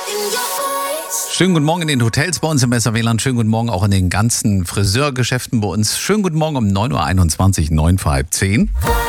Schönen guten Morgen in den Hotels bei uns im SRW-Land. Schönen guten Morgen auch in den ganzen Friseurgeschäften bei uns. Schönen guten Morgen um 9.21 Uhr, 9 vor halb 10.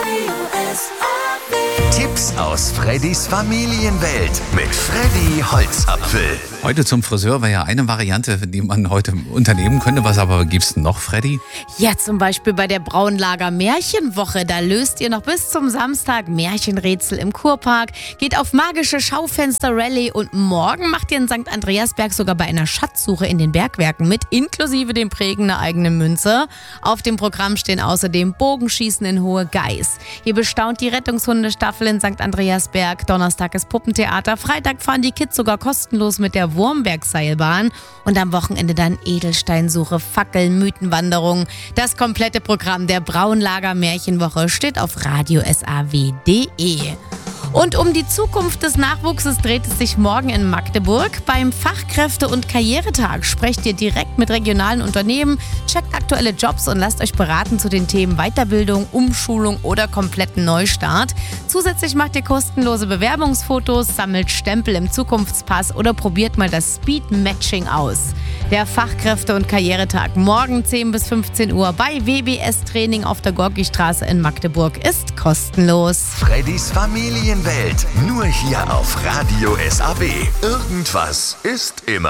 Tipps aus Freddys Familienwelt mit Freddy Holzapfel. Heute zum Friseur wäre ja eine Variante, die man heute unternehmen könnte. Was aber gibt's denn noch, Freddy? Ja, zum Beispiel bei der Braunlager Märchenwoche. Da löst ihr noch bis zum Samstag Märchenrätsel im Kurpark, geht auf magische Schaufenster-Rallye und morgen macht ihr in St. Andreasberg sogar bei einer Schatzsuche in den Bergwerken mit, inklusive dem Prägen einer eigenen Münze. Auf dem Programm stehen außerdem Bogenschießen in Hohe Geiß. Ihr bestaunt die Rettungshundestaffel in St. Andreasberg. Donnerstag ist Puppentheater. Freitag fahren die Kids sogar kostenlos mit der Wurmbergseilbahn. Und am Wochenende dann Edelsteinsuche, Fackeln, Mythenwanderung. Das komplette Programm der Braunlager Märchenwoche steht auf radiosaw.de. Und um die Zukunft des Nachwuchses dreht es sich morgen in Magdeburg. Beim Fachkräfte- und Karrieretag sprecht ihr direkt mit regionalen Unternehmen, checkt aktuelle Jobs und lasst euch beraten zu den Themen Weiterbildung, Umschulung oder kompletten Neustart. Zusätzlich macht ihr kostenlose Bewerbungsfotos, sammelt Stempel im Zukunftspass oder probiert mal das Speed-Matching aus. Der Fachkräfte- und Karrieretag morgen 10 bis 15 Uhr bei WBS Training auf der Gorkistraße in Magdeburg ist kostenlos. Freddys Familienwelt, nur hier auf Radio SAW. Irgendwas ist immer.